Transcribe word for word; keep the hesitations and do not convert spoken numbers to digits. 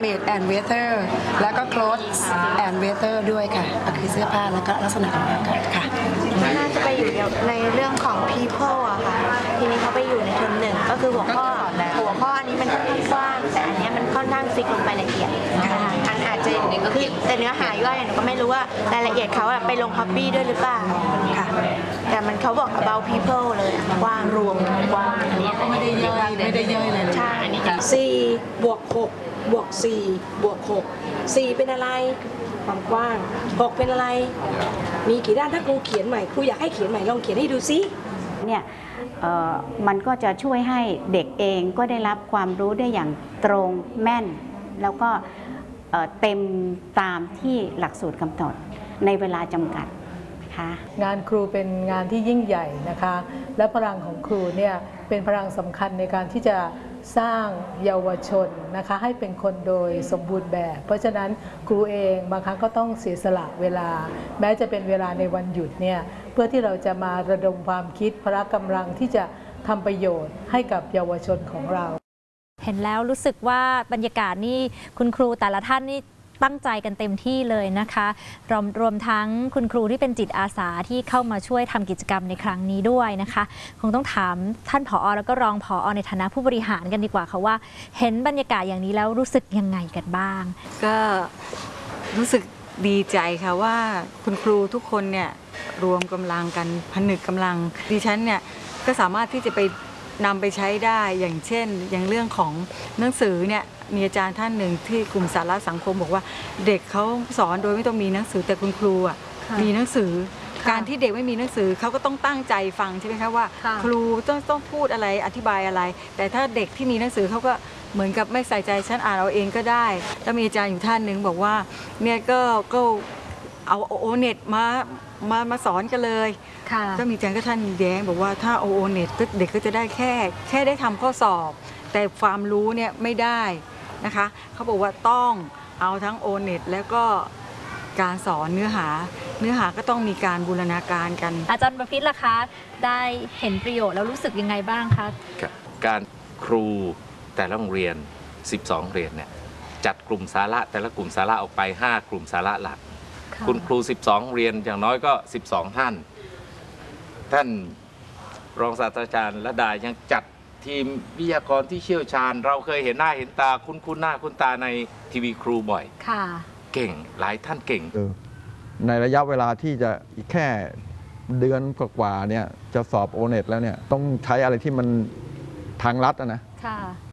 Made and Weather แล้วก็ Clothes and Weather ด้วยค่ะก็คือเสื้อผ้าแล้วก็ลักษณะของอากาศค่ะน่าจะไปอยู่ในเรื่องของ people อะค่ะทีนี้เขาไปอยู่ในเทอมหนึ่งก็คือหัวข้อหัวข้ออันนี้มันค่อนข้างกว้างแต่อันนี้มันค่อนข้างฟิกลงไปละเอียดอันอาจจะคือแต่เนื้อหาย่อยหนูก็ไม่รู้ว่ารายละเอียดเขาไปลง hobby ด้วยหรือเปล่าค่ะแต่มันเขาบอก about people เลยกว้างรวมกว้างอันนี้ไม่ได้ย่อยไม่ได้ย่อยเลยใช่อันนี้สี่บวกหกบวกสี่บวกหกสี่เป็นอะไรความกว้างหกเป็นอะไรมีกี่ด้านถ้าครูเขียนใหม่ครูอยากให้เขียนใหม่ลองเขียนให้ดูซิเนี่ยมันก็จะช่วยให้เด็กเองก็ได้รับความรู้ได้อย่างตรงแม่นแล้วก็เต็มตามที่หลักสูตรกำหนดในเวลาจำกัดค่ะงานครูเป็นงานที่ยิ่งใหญ่นะคะและพลังของครูเนี่ยเป็นพลังสำคัญในการที่จะสร้างเยาวชนนะคะให้เป็นคนโดยสมบูรณ์แบบเพราะฉะนั้นครูเองบางครั้งก็ต้องเสียสละเวลาแม้จะเป็นเวลาในวันหยุดเนี่ยเพื่อที่เราจะมาระดมความคิดพละกำลังที่จะทำประโยชน์ให้กับเยาวชนของเราเห็นแล้วรู้สึกว่าบรรยากาศนี่คุณครูแต่ละท่านนี่ตั้งใจกันเต็มที่เลยนะคะรวมรวมทั้งคุณครูที่เป็นจิตอาสาที่เข้ามาช่วยทำกิจกรรมในครั้งนี้ด้วยนะคะคงต้องถามท่านผอ.แล้วก็รองผอ.ในฐานะผู้บริหารกันดีกว่าค่ะว่าเห็นบรรยากาศอย่างนี้แล้วรู้สึกยังไงกันบ้างก็รู้สึกดีใจค่ะว่าคุณครูทุกคนเนี่ยรวมกำลังกันผนึกกำลังดิฉันเนี่ยก็สามารถที่จะไปนำไปใช้ได้อย่างเช่นอย่างเรื่องของหนังสือเนี่ยมีอาจารย์ท่านหนึ่งที่กลุ่มสาระสังคมบอกว่าเด็กเขาสอนโดยไม่ต้องมีหนังสือแต่คุณครูอ่ะมีหนังสือการที่เด็กไม่มีหนังสือเขาก็ต้องตั้งใจฟังใช่ไหมคะว่าครูต้องต้องพูดอะไรอธิบายอะไรแต่ถ้าเด็กที่มีหนังสือเขาก็เหมือนกับไม่ใส่ใจฉันอ่านเอาเองก็ได้แล้วมีอาจารย์อยู่ท่านหนึ่งบอกว่าเนี่ยก็ก็เอาโอเน็ตมามามาสอนกันเลยก็มีอาจารย์ก็ท่านแย้งบอกว่าถ้าโอเน็ตเด็กก็จะได้แค่แค่ได้ทำข้อสอบแต่ความรู้เนี่ยไม่ได้นะคะเขาบอกว่าต้องเอาทั้งโอเน็ตแล้วก็การสอนเนื้อหาเนื้อหาก็ต้องมีการบูรณาการกันอาจารย์ประพิตรล่ะคะได้เห็นประโยชน์แล้วรู้สึกยังไงบ้างคะการครูแต่ละโรงเรียนสิบสองโรงเรียนเนี่ยจัดกลุ่มสาระแต่ละกลุ่มสาระออกไปห้ากลุ่มสาระหลักคุณครูสิบสองโรงเรียนอย่างน้อยก็สิบสองท่านท่านรองศาสตราจารย์ระดายังจัดทีมวิทยากรที่เชี่ยวชาญเราเคยเห็นหน้าเห็นตาคุ้นคุ้นหน้าคุ้นตาในทีวีครูบ่อยค่ะเก่งหลายท่านเก่งในระยะเวลาที่จะอีกแค่เดือนกว่าๆเนี่ยจะสอบโอเน็ตแล้วเนี่ยต้องใช้อะไรที่มันทางลัดนะ